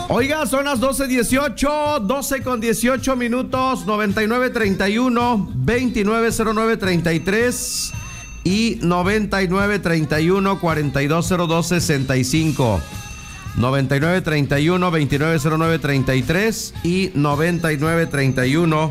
Oiga, son las 12:18, 12 con 18 minutos, 9931, 290933 y 9931, 420265. 9931, 290933 y 9931,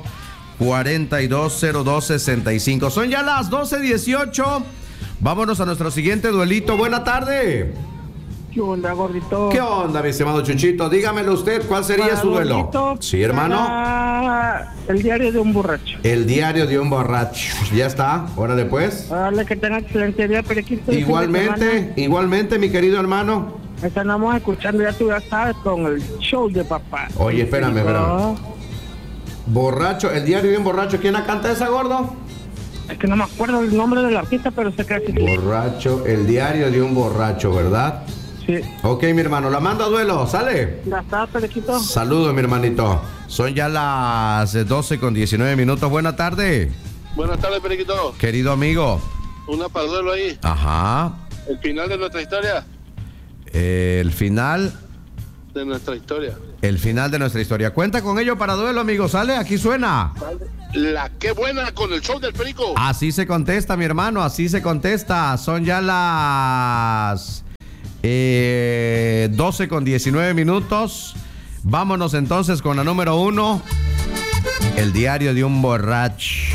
420265. Son ya las 12:18. Vámonos a nuestro siguiente duelito. Buena tarde. ¿Qué onda, gordito? ¿Qué onda, mi estimado Chuchito? Dígamelo usted, ¿cuál sería su duelo? Gordito, Sí, hermano. El diario de un borracho. El diario de un borracho. Ya está, órale pues. Dale, que tenga excelente día, Periquito. Igualmente, mi querido hermano. Estamos escuchando, ya tú ya sabes, con el show de papá. Oye, espérame. Borracho, el diario de un borracho. ¿Quién la canta esa, gordo? Es que no me acuerdo el nombre del artista, pero sé que así. Borracho, el diario de un borracho, ¿verdad? Sí. Ok, mi hermano, la mando a duelo, ¿sale? Ya está, Periquito. Saludos, mi hermanito. Son ya las 12 con 19 minutos. Buena tarde. Buenas tardes, Periquito. Querido amigo. Una para duelo ahí. Ajá. El final de nuestra historia. El final De nuestra historia. El final de nuestra historia. Cuenta con ello para duelo, amigo. ¿Sale? Aquí suena. La qué buena con el show del Perico. Así se contesta, mi hermano. Así se contesta. Son ya las 12 con 19 minutos. Vámonos entonces con la número 1. El diario de un borracho.